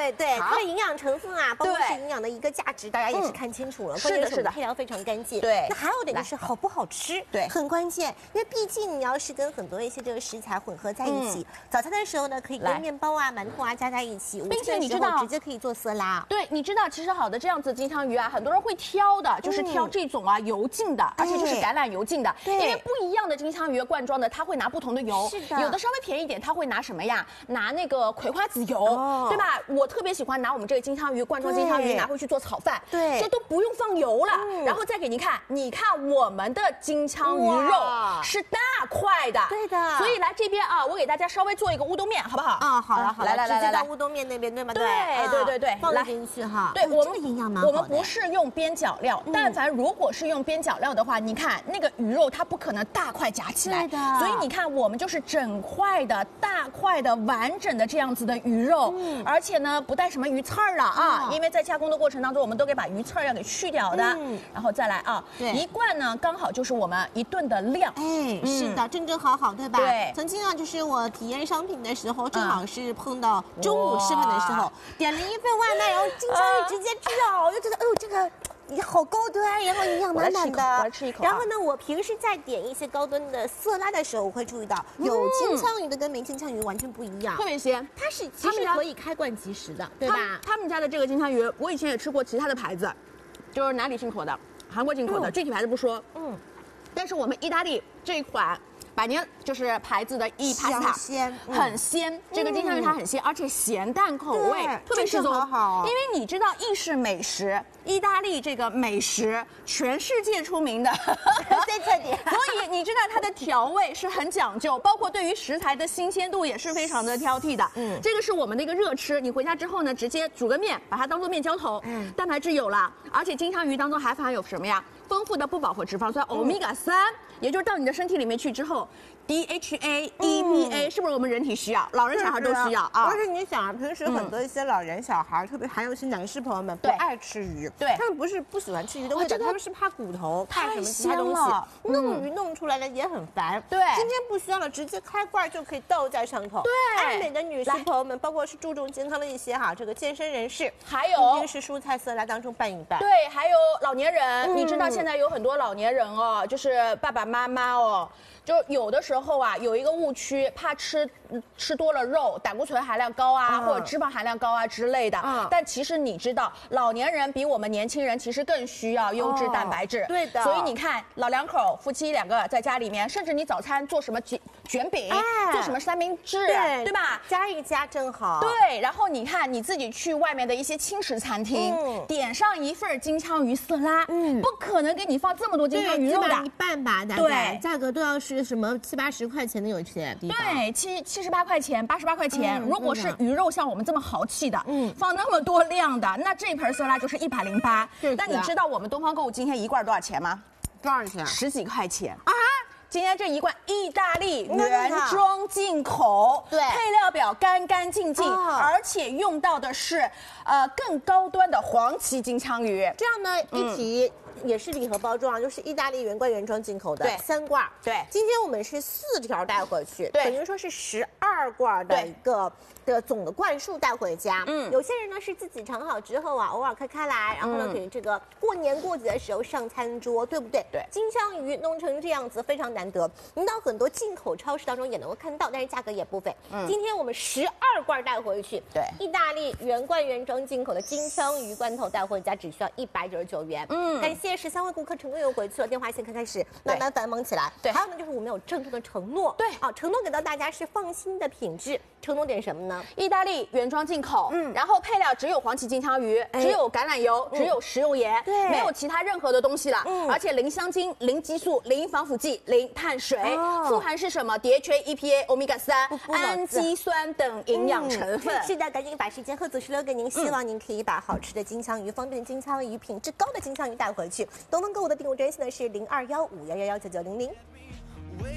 对对，它的营养成分啊，包括是营养的一个价值，大家也是看清楚了。 是的，是的， 配料非常干净。 对， 那还有一点就是好不好吃， 对， 很关键。因为毕竟你要是跟很多一些这个食材混合在一起，早餐的时候呢，可以跟面包啊、馒头啊加在一起， 并且你知道， 直接可以做色拉。 对，你知道，其实好的这样子金枪鱼啊，很多人会挑的，就是挑这种啊油浸的，而且就是橄榄油浸的，因为不一样的金枪鱼罐装的，它会拿不同的油， 是的， 有的稍微便宜一点，它会拿什么呀？拿那个葵花籽油，对吧？我特别喜欢拿我们这个金枪鱼罐装金枪鱼拿回去做炒饭， 对， 就都不用放油了，然后再给您看，你看我们的金枪鱼肉是大块的， 对的， 所以来这边啊，我给大家稍微做一个乌冬面，好不好？ 啊，好了好了， 来， 直接到乌冬面那边对吗？ 对， 放进去哈。 对， 我们营养蛮好的。 我们不是用边角料，但凡如果是用边角料的话，你看那个鱼肉它不可能大块夹起来， 对的。 所以你看我们就是整块的、大块的、完整的这样子的鱼肉，而且呢不带什么鱼刺儿了啊，因为在加工的过程当中，我们都给把鱼刺儿要给去掉的，然后再来啊，一罐呢刚好就是我们一顿的量， 哎，是的，正正好好，对吧？ 对。 曾经啊，就是我体验商品的时候，正好是碰到中午吃饭的时候，点了一份外卖，然后金枪鱼直接吃到，我就觉得，哎呦，这个。也好高端，然后营养满满的。 我来吃一口。 然后呢，我平时在点一些高端的色拉的时候，我会注意到有金枪鱼的跟没金枪鱼完全不一样， 特别鲜。 它是其实可以开罐即食的，对吧？ 他们家的这个金枪鱼，我以前也吃过其他的牌子，就是哪里进口的，韩国进口的，具体牌子不说。但是我们意大利这一款。百年就是牌子的意帕斯塔，很鲜。这个金枪鱼它很鲜，而且咸淡口味特别适中。因为你知道意式美食，意大利这个美食全世界出名的， 在这里。 所以你知道它的调味是很讲究，包括对于食材的新鲜度也是非常的挑剔的。这个是我们的一个热吃，你回家之后呢，直接煮个面，把它当做面浇头，蛋白质有了，而且金枪鱼当中还含有什么呀？丰富的不饱和脂肪酸欧米伽3，也就是到你的身体里面去之后 ，DHA、EPA 是不是我们人体需要？老人小孩都需要啊。 而且你想啊，平时很多一些老人小孩，特别还有一些男士朋友们不爱吃鱼， 对， 他们不是不喜欢吃鱼的味道，他们是怕骨头，怕什么其他东西，弄鱼弄出来了也很烦。 对， 今天不需要了，直接开罐就可以倒在上头。 对， 爱美的女士朋友们，包括是注重健康的一些这个健身人士， 还有平时蔬菜色拉当中拌一拌。 对，还有老年人，你知道现在有很多老年人哦，就是爸爸妈妈哦，就有的时候啊，有一个误区，怕吃多了肉，胆固醇含量高啊，或者脂肪含量高啊之类的。但其实你知道，老年人比我们年轻人其实更需要优质蛋白质。 对的。 所以你看，老两口夫妻2个在家里面，甚至你早餐做什么卷饼，做什么三明治，对吧？ 加一加正好。 对，然后你看你自己去外面的一些轻食餐厅，点上一份金枪鱼色拉，不可能给你放这么多金枪鱼肉的， 一半吧，大概价格都要是什么70、80块钱的有些地方。 对，78块钱、88块钱。如果是鱼肉像我们这么豪气的，放那么多量的，那这盆色拉就是108。但你知道我们东方购物今天一罐多少钱吗？ 多少钱 ？10几块钱啊！今天这一罐意大利原装进口， 对， 配料表干干净净，而且用到的是更高端的黄鳍金枪鱼。 这样呢，一提也是礼盒包装啊，就是意大利原罐原装进口的3罐。 对， 今天我们是4条带回去， 对， 等于说是12罐的一个的总的罐数带回家。有些人呢是自己尝好之后啊，偶尔开来，然后呢给这个过年过节的时候上餐桌，对不对？ 对， 金枪鱼弄成这样子非常难得，您到很多进口超市当中也能够看到，但是价格也不菲。今天我们12罐带回去， 对， 意大利原罐原装进口的金枪鱼罐头带回家只需要199元。感谢13位顾客成功邮回去了，电话线开始慢慢繁忙起来。对，还有呢就是我们有郑重的承诺，对，承诺给到大家是放心的品质。承诺点什么呢？ 意大利原装进口，然后配料只有黄鳍金枪鱼，只有橄榄油，只有食用盐，对，没有其他任何的东西了。而且零香精、零激素、零防腐剂、零碳水，富含是什么 ？DHA、EPA、欧米伽3、氨基酸等营养成分。 是的，赶紧把时间和组织留给您，希望您可以把好吃的金枪鱼、方便的金枪鱼、品质高的金枪鱼带回去。东方购物的订购专线呢是0215119900。